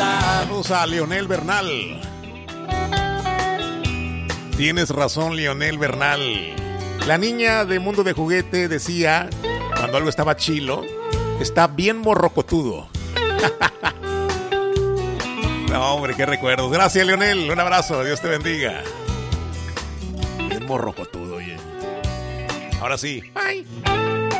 Saludos a Leonel Bernal. Tienes razón, Leonel Bernal. La niña de Mundo de Juguete decía, cuando algo estaba chilo, está bien morrocotudo. No, hombre, qué recuerdos. Gracias, Leonel. Un abrazo. Dios te bendiga. Bien morrocotudo, oye. Ahora sí. Bye.